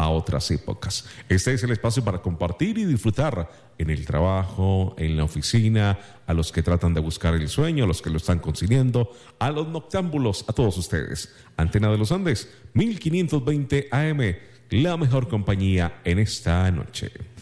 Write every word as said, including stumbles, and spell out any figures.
otras épocas. Este es el espacio para compartir y disfrutar en el trabajo, en la oficina, a los que tratan de buscar el sueño, a los que lo están consiguiendo, a los noctámbulos, a todos ustedes. Antena de los Andes, mil quinientos veinte A M, la mejor compañía en esta noche.